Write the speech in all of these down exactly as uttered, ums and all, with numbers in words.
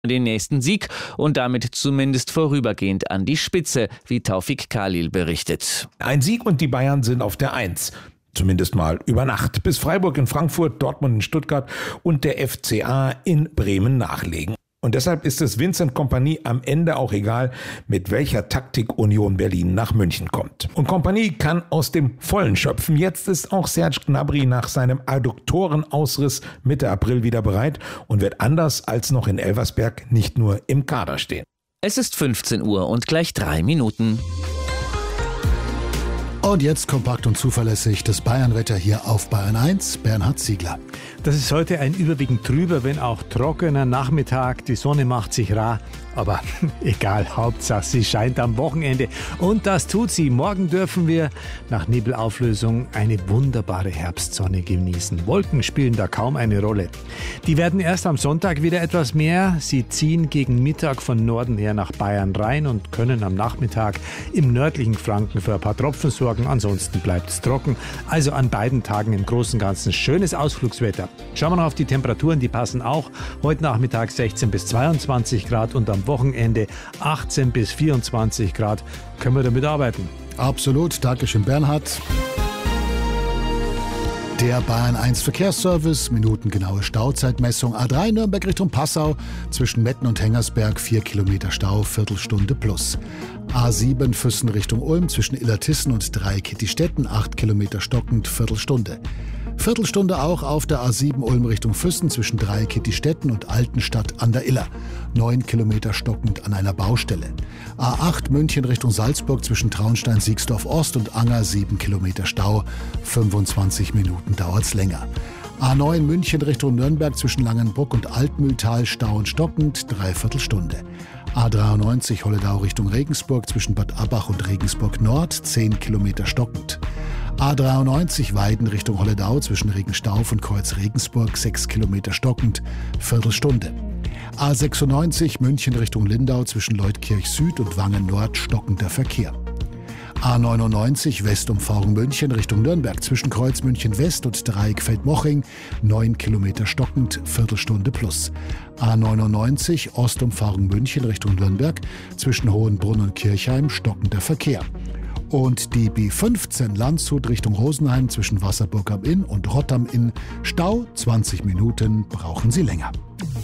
den nächsten Sieg und damit zumindest vorübergehend an die Spitze, wie Taufik Khalil berichtet. Ein Sieg und die Bayern sind auf der Eins. Zumindest mal über Nacht, bis Freiburg in Frankfurt, Dortmund in Stuttgart und der F C A in Bremen nachlegen. Und deshalb ist es Vincent Kompany am Ende auch egal, mit welcher Taktik Union Berlin nach München kommt. Und Kompany kann aus dem Vollen schöpfen. Jetzt ist auch Serge Gnabry nach seinem Adduktorenausriss Mitte April wieder bereit und wird anders als noch in Elversberg nicht nur im Kader stehen. Es ist fünfzehn Uhr und gleich drei Minuten. Und jetzt kompakt und zuverlässig das Bayernwetter hier auf Bayern eins, Bernhard Ziegler. Das ist heute ein überwiegend trüber, wenn auch trockener Nachmittag. Die Sonne macht sich rar, aber egal, Hauptsache sie scheint am Wochenende. Und das tut sie. Morgen dürfen wir nach Nebelauflösung eine wunderbare Herbstsonne genießen. Wolken spielen da kaum eine Rolle. Die werden erst am Sonntag wieder etwas mehr. Sie ziehen gegen Mittag von Norden her nach Bayern rein und können am Nachmittag im nördlichen Franken für ein paar Tropfen sorgen. Ansonsten bleibt es trocken. Also an beiden Tagen im Großen und Ganzen schönes Ausflugswetter. Schauen wir noch auf die Temperaturen, die passen auch. Heute Nachmittag sechzehn bis zweiundzwanzig Grad und am Wochenende achtzehn bis vierundzwanzig Grad. Können wir damit arbeiten? Absolut, Dankeschön Bernhard. Der Bayern eins Verkehrsservice, minutengenaue Stauzeitmessung A drei Nürnberg Richtung Passau, zwischen Metten und Hengersberg vier Kilometer Stau, Viertelstunde plus. A sieben Füssen Richtung Ulm, zwischen Illertissen und Dreieck-Kittistetten, acht Kilometer stockend, Viertelstunde. Viertelstunde auch auf der A sieben Ulm Richtung Füssen, zwischen Dreieck-Kittistetten und Altenstadt an der Iller, neun Kilometer stockend an einer Baustelle. A acht München Richtung Salzburg, zwischen Traunstein-Siegsdorf Ost und Anger, sieben Kilometer Stau, fünfundzwanzig Minuten dauert's länger. A neun München Richtung Nürnberg, zwischen Langenbruck und Altmühltal, Stau und stockend, Dreiviertelstunde. A dreiundneunzig Holledau Richtung Regensburg, zwischen Bad Abbach und Regensburg Nord, zehn Kilometer stockend. A dreiundneunzig Weiden Richtung Holledau, zwischen Regenstauf und Kreuz Regensburg, sechs Kilometer stockend, Viertelstunde. A sechsundneunzig München Richtung Lindau, zwischen Leutkirch Süd und Wangen Nord, stockender Verkehr. A neunundneunzig Westumfahrung München Richtung Nürnberg, zwischen Kreuz München West und Dreieck Feldmoching, neun Kilometer stockend, Viertelstunde plus. A neunundneunzig Ostumfahrung München Richtung Nürnberg, zwischen Hohenbrunn und Kirchheim, stockender Verkehr. Und die B fünfzehn Landshut Richtung Rosenheim, zwischen Wasserburg am Inn und Rott am Inn, Stau, zwanzig Minuten brauchen Sie länger.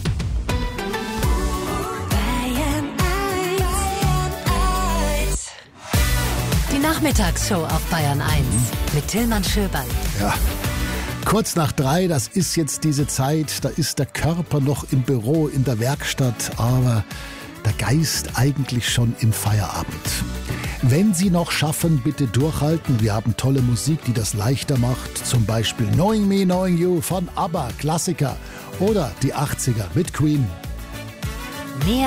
Die Nachmittagsshow auf Bayern eins mit Tillmann Schöberl. Ja, kurz nach drei, das ist jetzt diese Zeit, da ist der Körper noch im Büro, in der Werkstatt, aber der Geist eigentlich schon im Feierabend. Wenn Sie noch schaffen, bitte durchhalten. Wir haben tolle Musik, die das leichter macht. Zum Beispiel Knowing Me, Knowing You von ABBA, Klassiker. Oder die achtziger mit Queen. Mehr